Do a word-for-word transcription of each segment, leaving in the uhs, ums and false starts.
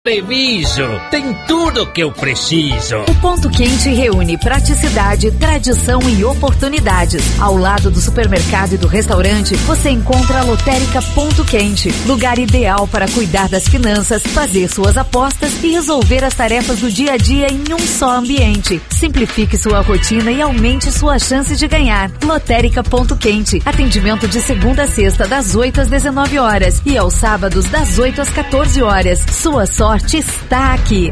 Previso, tem tudo que eu preciso. O Ponto Quente reúne praticidade, tradição e oportunidades. Ao lado do supermercado e do restaurante, você encontra a Lotérica Ponto Quente, lugar ideal para cuidar das finanças, fazer suas apostas e resolver as tarefas do dia a dia em um só ambiente. Simplifique sua rotina e aumente sua chance de ganhar. Lotérica Ponto Quente, atendimento de segunda a sexta das oito às dezenove horas e aos sábados das oito às quatorze horas. Sua sorte está aqui.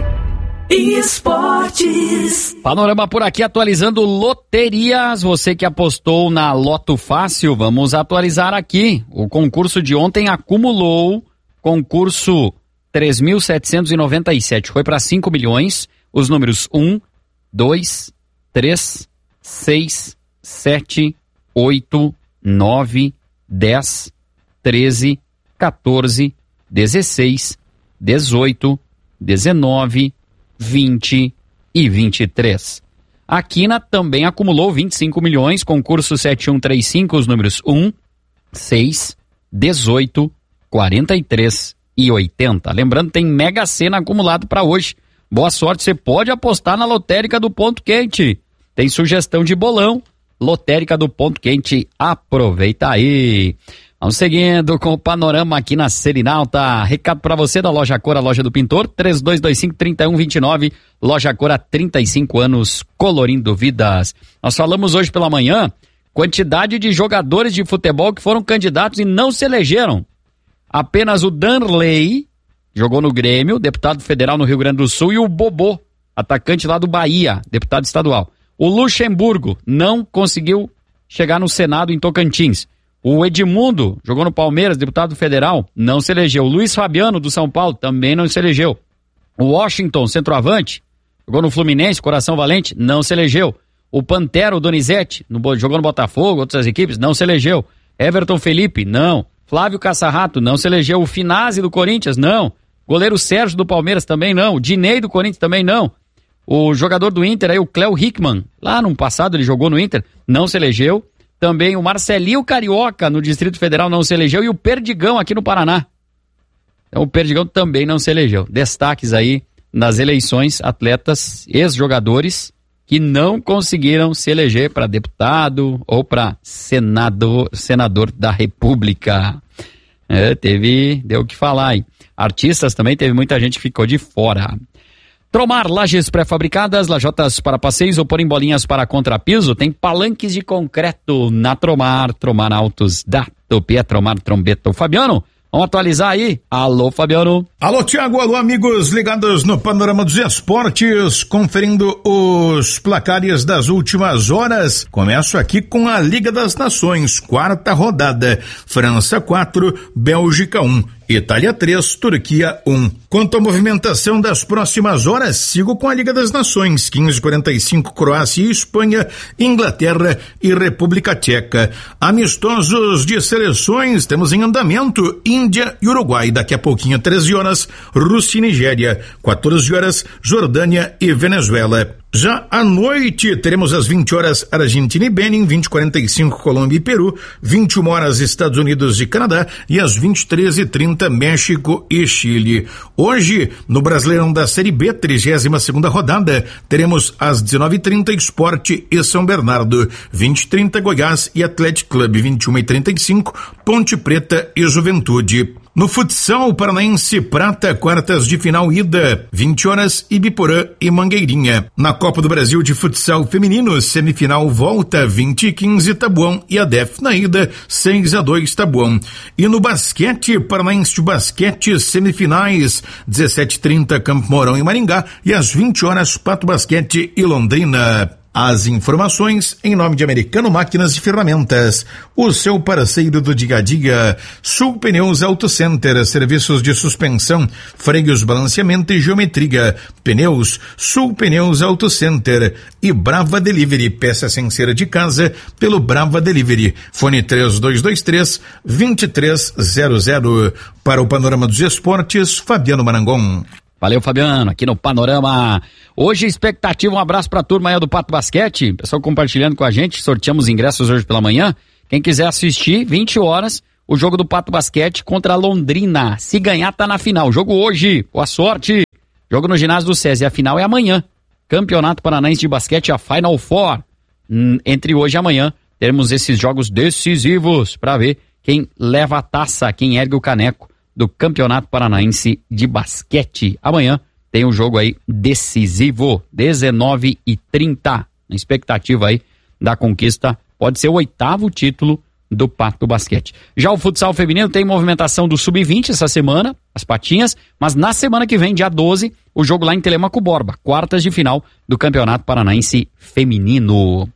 Esportes. Panorama por aqui atualizando loterias. Você que apostou na Loto Fácil, vamos atualizar aqui. O concurso de ontem acumulou concurso três mil setecentos e noventa e sete, foi para cinco milhões. Os números um, dois, três, seis, sete, oito, nove, dez, treze, quatorze, dezesseis, dezoito, dezenove, vinte e vinte e três. A Quina também acumulou vinte e cinco milhões, concurso sete um três cinco, os números um, seis, dezoito, quarenta e três e oitenta. Lembrando, tem Mega Sena acumulado para hoje. Boa sorte, você pode apostar na lotérica do Ponto Quente. Tem sugestão de bolão, lotérica do Ponto Quente, aproveita aí. Vamos seguindo com o panorama aqui na Serinalta. Recado para você da Loja Cor, a loja do pintor, três dois dois cinco, três um dois nove. Loja Cor há trinta e cinco anos, colorindo vidas. Nós falamos hoje pela manhã, quantidade de jogadores de futebol que foram candidatos e não se elegeram. Apenas o Danley, jogou no Grêmio, deputado federal no Rio Grande do Sul, e o Bobô, atacante lá do Bahia, deputado estadual. O Luxemburgo não conseguiu chegar no Senado em Tocantins. O Edmundo, jogou no Palmeiras, deputado federal, não se elegeu. O Luiz Fabiano, do São Paulo, também não se elegeu. O Washington, centroavante, jogou no Fluminense, Coração Valente, não se elegeu. O Pantera, o Donizete, no, jogou no Botafogo, outras equipes, não se elegeu. Everton Felipe, não. Flávio Caçarrato, não se elegeu. O Finazzi, do Corinthians, não. Goleiro Sérgio, do Palmeiras, também não. O Dinei, do Corinthians, também não. O jogador do Inter, aí, o Cléo Hickman, lá no passado ele jogou no Inter, não se elegeu. Também o Marcelinho Carioca, no Distrito Federal, não se elegeu. E o Perdigão, aqui no Paraná. Então, o Perdigão também não se elegeu. Destaques aí nas eleições, atletas, ex-jogadores, que não conseguiram se eleger para deputado ou para senador, senador da República. É, teve, deu o que falar aí. Artistas também, teve muita gente que ficou de fora. Tromar, lajes pré-fabricadas, lajotas para passeios ou porem bolinhas para contrapiso, tem palanques de concreto na Tromar, Tromar Autos da Tupi, Tromar Trombeta. O Fabiano, vamos atualizar aí? Alô, Fabiano. Alô, Thiago, alô, amigos ligados no Panorama dos Esportes, conferindo os placares das últimas horas. Começo aqui com a Liga das Nações, quarta rodada. França quatro, Bélgica um. Itália três, Turquia um. Quanto à movimentação das próximas horas, sigo com a Liga das Nações, quinze e quarenta e cinco, Croácia e Espanha, Inglaterra e República Tcheca. Amistosos de seleções, temos em andamento Índia e Uruguai. Daqui a pouquinho, treze horas, Rússia e Nigéria. quatorze horas, Jordânia e Venezuela. Já à noite, teremos às vinte horas Argentina e Benin, vinte e quarenta e cinco Colômbia e Peru, vinte e uma horas Estados Unidos e Canadá e às vinte e três e trinta México e Chile. Hoje, no Brasileirão da Série B, trigésima segunda rodada, teremos às dezenove e trinta Sport e São Bernardo, vinte e trinta Goiás e Atlético Clube, vinte e uma e trinta e cinco Ponte Preta e Juventude. No futsal paranaense prata, quartas de final ida, vinte horas Ibiporã e Mangueirinha. Na Copa do Brasil de futsal feminino, semifinal volta, vinte e quinze Tabuão e a D E F na ida, seis a dois Tabuão. E no basquete, paranaense de basquete, semifinais, dezessete e trinta Campo Mourão e Maringá e às vinte horas Pato Basquete e Londrina. As informações em nome de Americano Máquinas e Ferramentas, o seu parceiro do dia a dia. Sul Pneus Auto Center, serviços de suspensão, freios, balanceamento e geometria. Pneus, Sul Pneus Auto Center e Brava Delivery, peça sem cera de casa pelo Brava Delivery. Fone três dois dois três, dois três zero zero. Para o Panorama dos Esportes, Fabiano Marangon. Valeu, Fabiano, aqui no Panorama. Hoje, expectativa, um abraço pra turma aí do Pato Basquete, pessoal compartilhando com a gente, sorteamos ingressos hoje pela manhã. Quem quiser assistir, vinte horas, o jogo do Pato Basquete contra a Londrina. Se ganhar, tá na final. Jogo hoje. Boa sorte. Jogo no ginásio do SESI, a final é amanhã. Campeonato Paranaense de Basquete, a Final Four. Hum, entre hoje e amanhã, teremos esses jogos decisivos para ver quem leva a taça, quem ergue o caneco do Campeonato Paranaense de Basquete. Amanhã tem um jogo aí decisivo, dezenove e trinta. Na expectativa aí da conquista, pode ser o oitavo título do Pato Basquete. Já o futsal feminino tem movimentação do sub vinte essa semana, as patinhas, mas na semana que vem, dia doze, o jogo lá em Telemaco Borba, quartas de final do Campeonato Paranaense Feminino.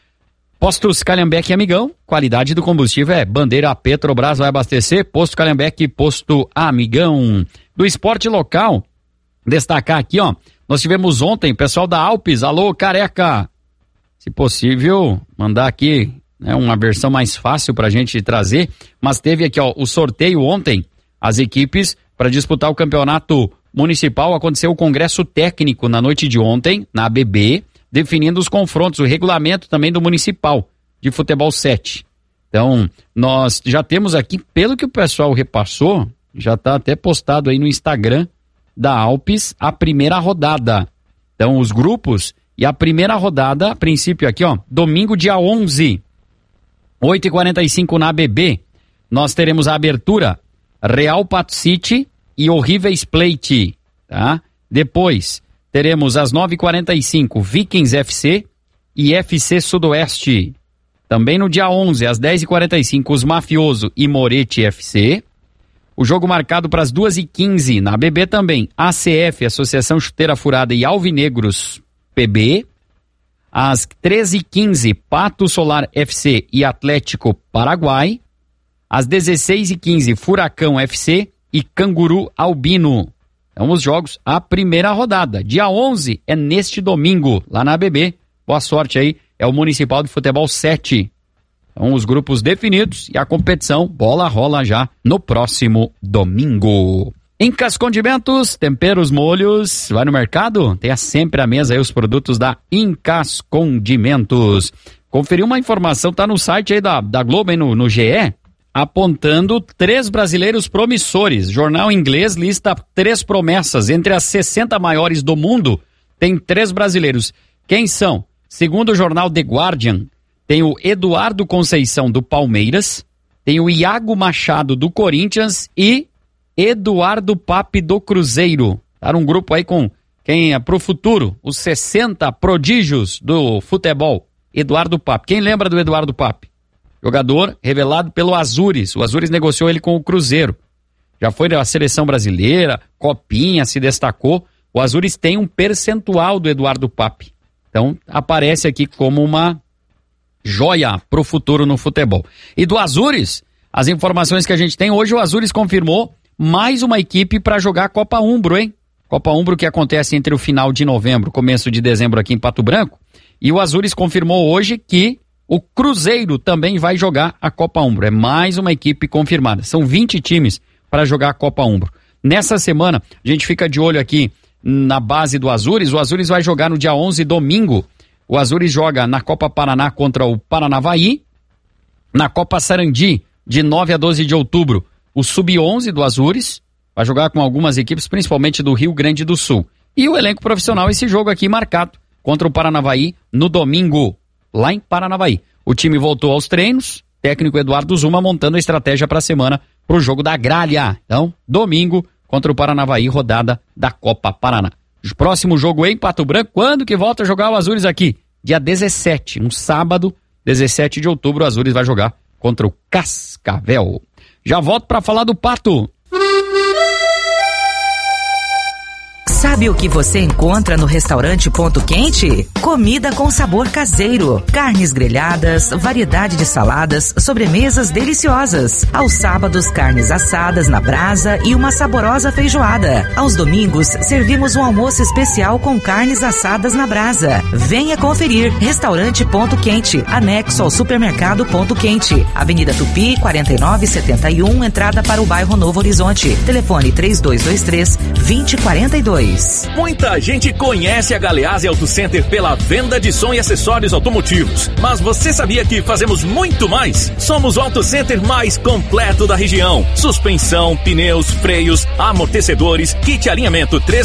Postos Calhambeque e Amigão, qualidade do combustível é bandeira Petrobras, vai abastecer, Posto Calhambeque, Posto Amigão. Do esporte local, destacar aqui, ó, nós tivemos ontem, pessoal da Alpes, alô Careca, se possível, mandar aqui né, uma versão mais fácil pra gente trazer, mas teve aqui, ó, o sorteio ontem, as equipes para disputar o campeonato municipal, aconteceu o congresso técnico na noite de ontem, na A B B, definindo os confrontos, o regulamento também do municipal de futebol sete. Então, nós já temos aqui, pelo que o pessoal repassou, já está até postado aí no Instagram da Alpes, a primeira rodada. Então, os grupos e a primeira rodada, a princípio aqui, ó, domingo dia onze, oito e quarenta e cinco na A B B, nós teremos a abertura Real Pato City e Horríveis Plate, tá? Depois teremos às nove e quarenta e cinco Vikings F C e F C Sudoeste. Também no dia onze, às dez e quarenta e cinco, os Mafioso e Moretti F C. O jogo marcado para as duas e quinze, na B B também, A C F, Associação Chuteira Furada e Alvinegros P B. Às treze e quinze, Pato Solar F C e Atlético Paraguai. Às dezesseis e quinze, Furacão F C e Canguru Albino. Então os jogos, a primeira rodada. Dia onze é neste domingo, lá na A B B. Boa sorte aí, é o Municipal de Futebol sete. Então os grupos definidos e a competição, bola rola já no próximo domingo. Incas Condimentos, temperos, molhos, vai no mercado? Tenha sempre à mesa aí os produtos da Incas Condimentos. Conferiu uma informação, tá no site aí da, da Globo, aí no, no G E, apontando três brasileiros promissores. Jornal inglês lista três promessas. Entre as sessenta maiores do mundo, tem três brasileiros. Quem são? Segundo o jornal The Guardian, tem o Eduardo Conceição do Palmeiras, tem o Iago Machado do Corinthians e Eduardo Pape do Cruzeiro. Tá num grupo aí com quem é pro futuro, os sessenta prodígios do futebol. Eduardo Pape. Quem lembra do Eduardo Pape? Jogador revelado pelo Azures. O Azures negociou ele com o Cruzeiro. Já foi da seleção brasileira, Copinha, se destacou. O Azures tem um percentual do Eduardo Pape. Então, aparece aqui como uma joia pro futuro no futebol. E do Azures, as informações que a gente tem, hoje o Azures confirmou mais uma equipe para jogar a Copa Umbro, hein? Copa Umbro que acontece entre o final de novembro, começo de dezembro aqui em Pato Branco. E o Azures confirmou hoje que o Cruzeiro também vai jogar a Copa Umbro. É mais uma equipe confirmada. São vinte times para jogar a Copa Umbro. Nessa semana, a gente fica de olho aqui na base do Azures. O Azures vai jogar no dia onze, domingo. O Azures joga na Copa Paraná contra o Paranavaí. Na Copa Sarandi, de nove a doze de outubro, o sub onze do Azures vai jogar com algumas equipes, principalmente do Rio Grande do Sul. E o elenco profissional, esse jogo aqui marcado contra o Paranavaí no domingo, lá em Paranavaí. O time voltou aos treinos, técnico Eduardo Zuma montando a estratégia para a semana para o jogo da Gralha. Então, domingo contra o Paranavaí, rodada da Copa Paraná. Próximo jogo em Pato Branco, quando que volta a jogar o Azures aqui? Dia dezessete, um sábado, dezessete de outubro, o Azures vai jogar contra o Cascavel. Já volto para falar do Pato. Sabe o que você encontra no restaurante Ponto Quente? Comida com sabor caseiro, carnes grelhadas, variedade de saladas, sobremesas deliciosas. Aos sábados, carnes assadas na brasa e uma saborosa feijoada. Aos domingos, servimos um almoço especial com carnes assadas na brasa. Venha conferir. Restaurante Ponto Quente, anexo ao supermercado Ponto Quente. Avenida Tupi, quarenta e nove setenta e um, entrada para o bairro Novo Horizonte. Telefone três dois dois três, dois zero quatro dois. Muita gente conhece a Galeazzi Auto Center pela venda de som e acessórios automotivos. Mas você sabia que fazemos muito mais? Somos o auto center mais completo da região. Suspensão, pneus, freios, amortecedores, kit alinhamento três D,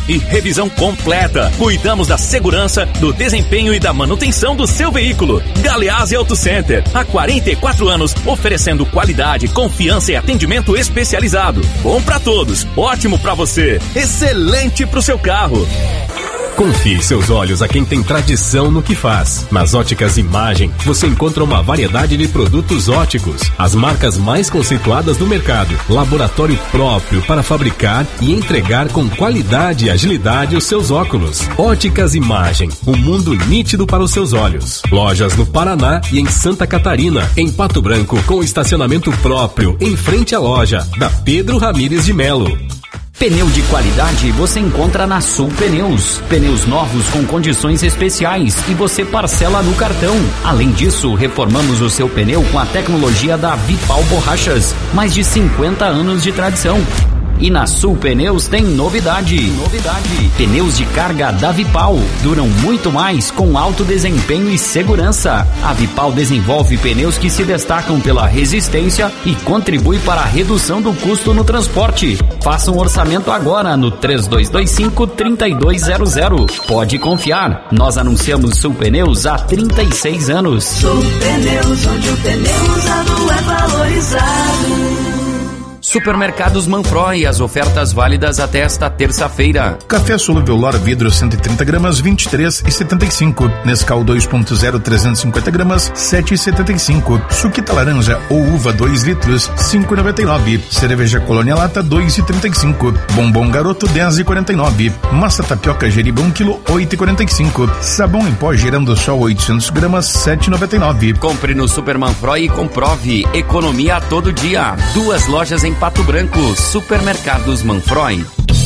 e revisão completa. Cuidamos da segurança, do desempenho e da manutenção do seu veículo. Galeazzi Auto Center, há quarenta e quatro anos, oferecendo qualidade, confiança e atendimento especializado. Bom pra todos, ótimo pra você, excelente pro seu carro. Confie seus olhos a quem tem tradição no que faz. Nas Óticas Imagem, você encontra uma variedade de produtos óticos, as marcas mais conceituadas do mercado, laboratório próprio para fabricar e entregar com qualidade e agilidade os seus óculos. Óticas Imagem, um mundo nítido para os seus olhos. Lojas no Paraná e em Santa Catarina, em Pato Branco, com estacionamento próprio, em frente à loja, da Pedro Ramires de Melo. Pneu de qualidade você encontra na Sul Pneus. Pneus novos com condições especiais e você parcela no cartão. Além disso, reformamos o seu pneu com a tecnologia da Vipal Borrachas. Mais de cinquenta anos de tradição. E na Sul Pneus tem novidade. Novidade. Pneus de carga da Vipal duram muito mais com alto desempenho e segurança. A Vipal desenvolve pneus que se destacam pela resistência e contribui para a redução do custo no transporte. Faça um orçamento agora no três dois dois cinco, três dois zero zero. Pode confiar, nós anunciamos Sul Pneus há trinta e seis anos. Sul Pneus, onde o pneu usado é valorizado. Supermercados Manfroy, as ofertas válidas até esta terça-feira. Café solúvel Lora vidro cento e trinta gramas, vinte e três reais e setenta e cinco. Nescau dois ponto zero, trezentos e cinquenta gramas, sete reais e setenta e cinco. Suquita laranja ou uva dois litros, cinco reais e noventa e nove. Cerveja Colônia Lata dois reais e trinta e cinco. Bombom Garoto dez reais e quarenta e nove. Massa tapioca Jeriba um quilo, oito reais e quarenta e cinco. Sabão em pó Girando Sol oitocentos gramas, sete reais e noventa e nove. Compre no Super Manfroy e comprove economia a todo dia. Duas lojas em Pato Branco, Supermercados Manfroy.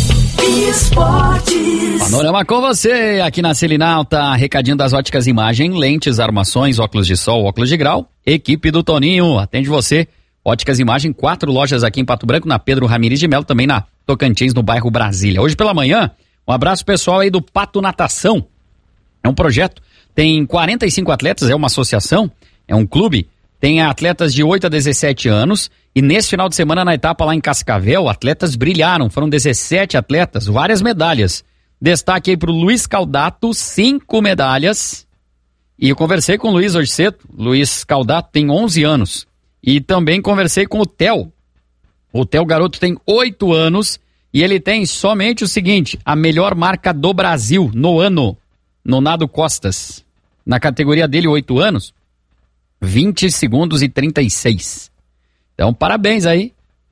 Esportes. Panorama com você, aqui na Selinalta, recadinho das Óticas Imagem, lentes, armações, óculos de sol, óculos de grau, equipe do Toninho, atende você. Óticas Imagem, quatro lojas aqui em Pato Branco, na Pedro Ramires de Melo, também na Tocantins, no bairro Brasília. Hoje pela manhã, um abraço pessoal aí do Pato Natação, é um projeto, tem quarenta e cinco atletas, é uma associação, é um clube, tem atletas de oito a dezessete anos, e nesse final de semana na etapa lá em Cascavel, atletas brilharam, foram dezessete atletas, várias medalhas. Destaque aí pro Luiz Caldato, cinco medalhas. E eu conversei com o Luiz hoje cedo, Luiz Caldato tem onze anos. E também conversei com o Theo. O Theo garoto tem oito anos e ele tem somente o seguinte, a melhor marca do Brasil no ano, no nado costas. Na categoria dele, oito anos, vinte segundos e trinta e seis. Então, parabéns aí.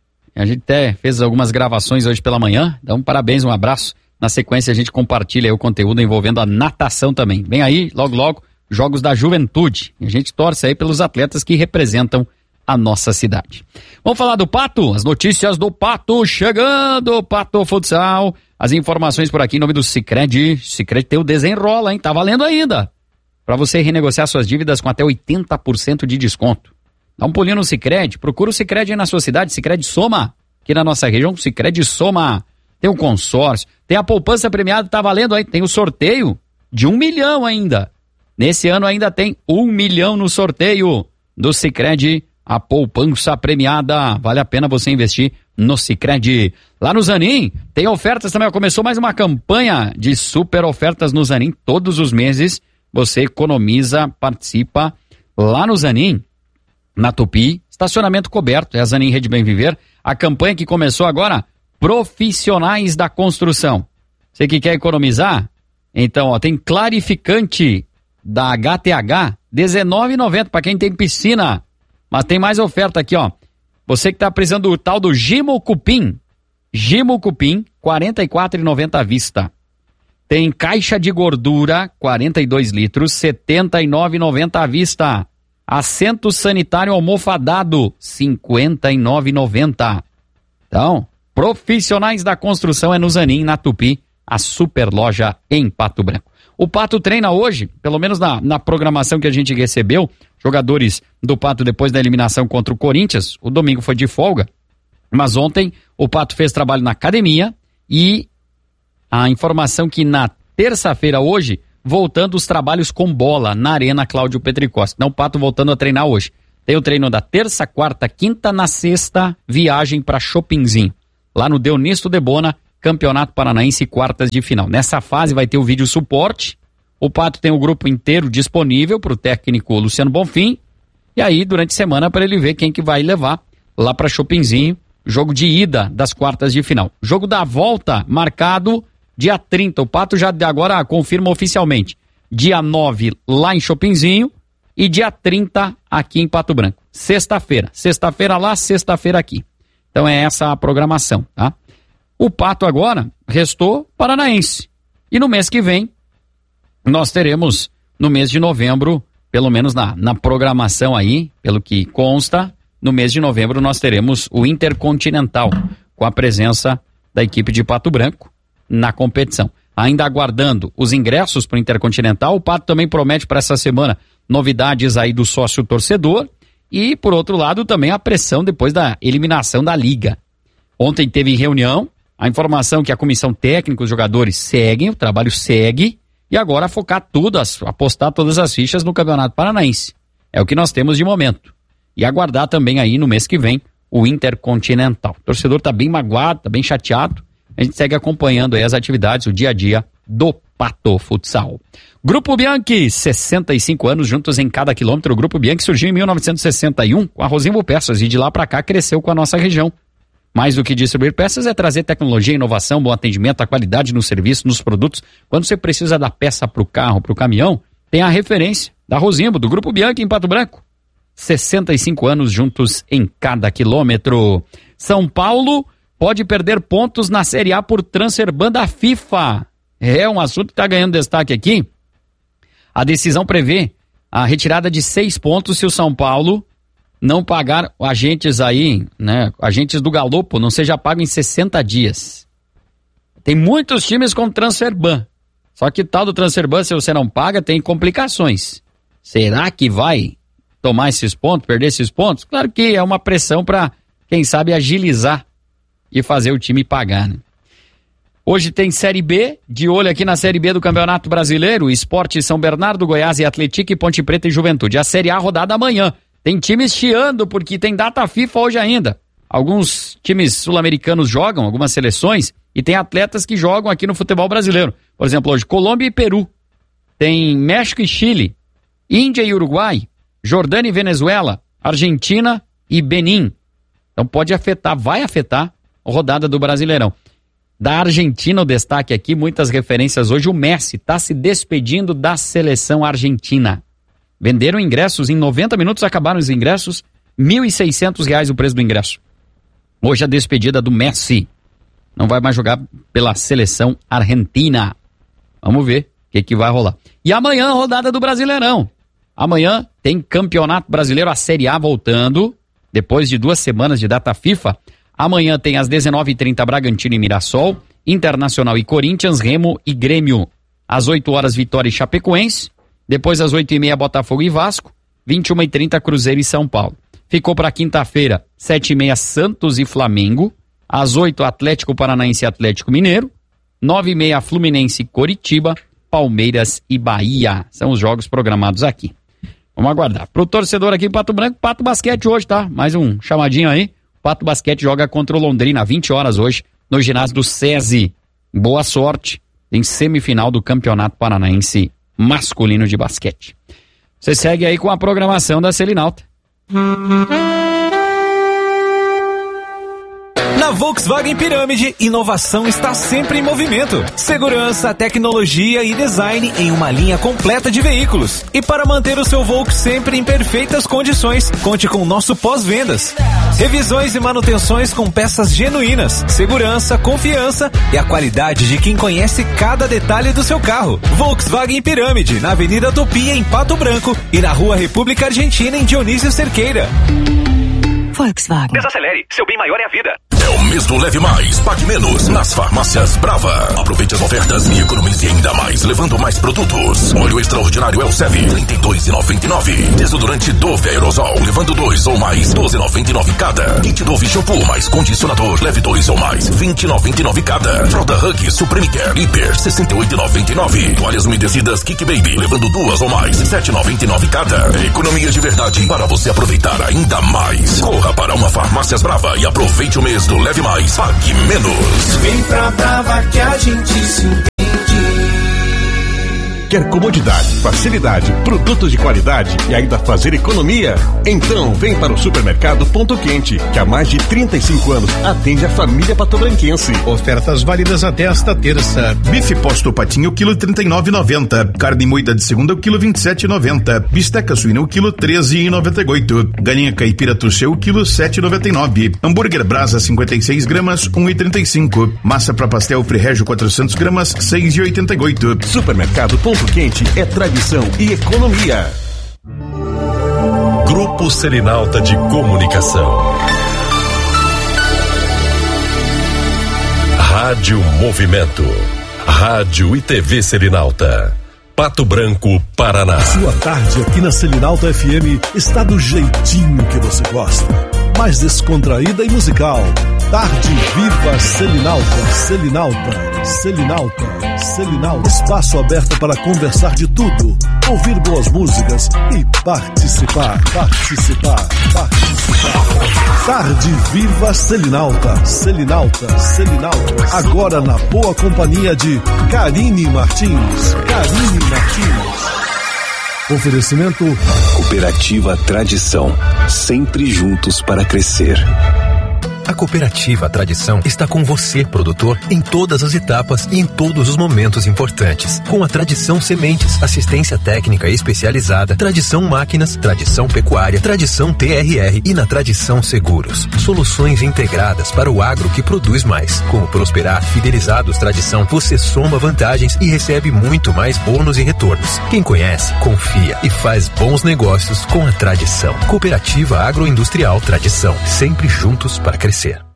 A gente até fez algumas gravações hoje pela manhã. Então, parabéns, um abraço. Na sequência, a gente compartilha aí o conteúdo envolvendo a natação também. Vem aí, logo, logo, Jogos da Juventude. A gente torce aí pelos atletas que representam a nossa cidade. Vamos falar do Pato? As notícias do Pato chegando, Pato Futsal. As informações por aqui em nome do Sicredi. Sicredi tem o Desenrola, hein? Tá valendo ainda. Para você renegociar suas dívidas com até oitenta por cento de desconto. Dá um pulinho no Sicredi, procura o Sicredi aí na sua cidade, Sicredi Soma, aqui na nossa região, Sicredi Soma, tem um consórcio, tem a poupança premiada, tá valendo aí, tem o sorteio de um milhão ainda, nesse ano ainda tem um milhão no sorteio do Sicredi, a poupança premiada, vale a pena você investir no Sicredi. Lá no Zanin, tem ofertas também, começou mais uma campanha de super ofertas no Zanin, todos os meses você economiza, participa lá no Zanin. Na Tupi, estacionamento coberto, é a Zanin Rede Bem Viver. A campanha que começou agora, profissionais da construção. Você que quer economizar? Então, ó, tem clarificante da H T H, dezenove reais e noventa centavos para quem tem piscina. Mas tem mais oferta aqui, ó. Você que tá precisando do tal do Gimo Cupim, Gimo Cupim, quarenta e quatro reais e noventa centavos à vista. Tem caixa de gordura, quarenta e dois litros, setenta e nove reais e noventa centavos à vista. Assento sanitário almofadado, cinquenta e nove reais e noventa centavos. Então, profissionais da construção é no Zanin, na Tupi, a super loja em Pato Branco. O Pato treina hoje, pelo menos na, na programação que a gente recebeu, jogadores do Pato depois da eliminação contra o Corinthians, o domingo foi de folga, mas ontem o Pato fez trabalho na academia e a informação que na terça-feira hoje, voltando os trabalhos com bola na Arena Cláudio Petricosta. Então o Pato voltando a treinar hoje. Tem o treino da terça, quarta, quinta, na sexta, viagem para Chopinzinho. Lá no Deonisto Debona, Campeonato Paranaense quartas de final. Nessa fase vai ter o vídeo suporte. O Pato tem o grupo inteiro disponível para o técnico Luciano Bonfim. E aí, durante a semana, para ele ver quem que vai levar lá para Chopinzinho. Jogo de ida das quartas de final. Jogo da volta marcado dia trinta. O Pato já agora confirma oficialmente. Dia nove lá em Chopinzinho e dia trinta aqui em Pato Branco. Sexta-feira. Sexta-feira lá, sexta-feira aqui. Então é essa a programação, tá? O Pato agora restou Paranaense. E no mês que vem, nós teremos, no mês de novembro, pelo menos na, na programação aí, pelo que consta, no mês de novembro nós teremos o Intercontinental, com a presença da equipe de Pato Branco na competição. Ainda aguardando os ingressos para o Intercontinental, o Pato também promete para essa semana novidades aí do sócio torcedor e, por outro lado, também a pressão depois da eliminação da Liga. Ontem teve reunião, a informação que a comissão técnica, os jogadores seguem, o trabalho segue, e agora focar tudo, apostar todas as fichas no Campeonato Paranaense. É o que nós temos de momento. E aguardar também aí no mês que vem o Intercontinental. O torcedor está bem magoado, está bem chateado. A gente segue acompanhando aí as atividades, o dia a dia do Pato Futsal. Grupo Bianchi, sessenta e cinco anos juntos em cada quilômetro. O Grupo Bianchi surgiu em mil novecentos e sessenta e um com a Rosimbo Peças e de lá para cá cresceu com a nossa região. Mais do que distribuir peças é trazer tecnologia, inovação, bom atendimento, a qualidade no serviço, nos produtos. Quando você precisa da peça para o carro, para o caminhão, tem a referência da Rosimbo, do Grupo Bianchi em Pato Branco. sessenta e cinco anos juntos em cada quilômetro. São Paulo pode perder pontos na Série A por transfer ban da FIFA. É um assunto que está ganhando destaque aqui. A decisão prevê a retirada de seis pontos se o São Paulo não pagar agentes aí, né? Agentes do Galopo não seja pago em sessenta dias. Tem muitos times com transfer ban. Só que tal do transfer ban, se você não paga, tem complicações. Será que vai tomar esses pontos, perder esses pontos? Claro que é uma pressão para, quem sabe, agilizar e fazer o time pagar, né? Hoje tem Série B, de olho aqui na Série B do Campeonato Brasileiro, Sport São Bernardo, Goiás e Atlético, Ponte Preta e Juventude. A Série A rodada amanhã. Tem times chiando porque tem data FIFA hoje ainda. Alguns times sul-americanos jogam, algumas seleções, e tem atletas que jogam aqui no futebol brasileiro. Por exemplo, hoje Colômbia e Peru. Tem México e Chile, Índia e Uruguai, Jordânia e Venezuela, Argentina e Benin. Então pode afetar, vai afetar a rodada do Brasileirão. Da Argentina, o destaque aqui, muitas referências hoje, o Messi está se despedindo da seleção argentina. Venderam ingressos em noventa minutos, acabaram os ingressos, mil e seiscentos reais o preço do ingresso. Hoje a despedida do Messi. Não vai mais jogar pela seleção argentina. Vamos ver o que, que vai rolar. E amanhã a rodada do Brasileirão. Amanhã tem Campeonato Brasileiro, a Série A voltando, depois de duas semanas de data FIFA. Amanhã tem às dezenove e trinta Bragantino e Mirassol, Internacional e Corinthians, Remo e Grêmio. Às oito horas Vitória e Chapecoense, depois às oito e meia Botafogo e Vasco, vinte e uma e trinta Cruzeiro e São Paulo. Ficou para quinta-feira, sete e meia Santos e Flamengo, às oito Atlético Paranaense e Atlético Mineiro, nove e meia Fluminense e Coritiba, Palmeiras e Bahia. São os jogos programados aqui. Vamos aguardar. Pro torcedor aqui em Pato Branco, Pato Basquete hoje, tá? Mais um chamadinho aí. Pato Basquete joga contra o Londrina, vinte horas hoje, no ginásio do SESI. Boa sorte em semifinal do Campeonato Paranaense Masculino de Basquete. Você segue aí com a programação da Selinalta. Na Volkswagen Pirâmide, inovação está sempre em movimento. Segurança, tecnologia e design em uma linha completa de veículos. E para manter o seu Volks sempre em perfeitas condições, conte com o nosso pós-vendas. Revisões e manutenções com peças genuínas, segurança, confiança e a qualidade de quem conhece cada detalhe do seu carro. Volkswagen Pirâmide, na Avenida Topia, em Pato Branco, e na Rua República Argentina, em Dionísio Cerqueira. Volkswagen. Desacelere, seu bem maior é a vida. É o mês do Leve Mais, Pague Menos, nas farmácias Brava. Aproveite as ofertas e economize ainda mais, levando mais produtos. Óleo extraordinário Elsev, trinta e dois reais e noventa e nove centavos. Desodorante Dove Aerosol, levando dois ou mais, doze reais e noventa e nove centavos cada. Kit Dove Shampoo mais condicionador, leve dois ou mais, vinte reais e noventa e nove centavos cada. Fralda Hug Supreme Care Hiper, sessenta e oito reais e noventa e nove centavos. Toalhas umedecidas Kick Baby, levando duas ou mais, sete reais e noventa e nove centavos cada. Economia de verdade para você aproveitar ainda mais. Corra Venha para uma Farmácias Brava e aproveite o mês do Leve Mais, Pague Menos. Vem pra Brava que a gente se entende. Quer comodidade, facilidade, produtos de qualidade e ainda fazer economia? Então vem para o Supermercado Ponto Quente, que há mais de trinta e cinco anos atende a família patobranquense. Ofertas válidas até esta terça. Bife posto patinho, quilo trinta e nove e noventa. Carne moída de segunda, o quilo vinte e sete e noventa. Bisteca suína, o quilo treze e noventa e oito. Galinha caipira tuxeu, o quilo sete e noventa e nove. Hambúrguer Brasa, cinquenta e seis gramas, um e trinta e cinco. Massa para pastel Frigégio, quatrocentos gramas, seis e oitenta e oito. Supermercado Ponto Quente é tradição e economia. Grupo Selinalta de Comunicação. Rádio Movimento. Rádio e T V Selinalta. Pato Branco, Paraná. Sua tarde aqui na Selinalta F M está do jeitinho que você gosta. Mais descontraída e musical. Tarde Viva Selinalta, Selinalta, Selinalta, Selinalta. Espaço aberto para conversar de tudo, ouvir boas músicas e participar, participar, participar. Tarde Viva Selinalta, Selinalta, Selinalta. Agora na boa companhia de Karine Martins, Karine Martins. Oferecimento Cooperativa Tradição, sempre juntos para crescer. A Cooperativa Tradição está com você, produtor, em todas as etapas e em todos os momentos importantes. Com a Tradição Sementes, assistência técnica especializada, Tradição Máquinas, Tradição Pecuária, Tradição T R R e na Tradição Seguros. Soluções integradas para o agro que produz mais. Com o Prosperar Fidelizados Tradição, você soma vantagens e recebe muito mais bônus e retornos. Quem conhece, confia e faz bons negócios com a Tradição. Cooperativa Agroindustrial Tradição, sempre juntos para crescer.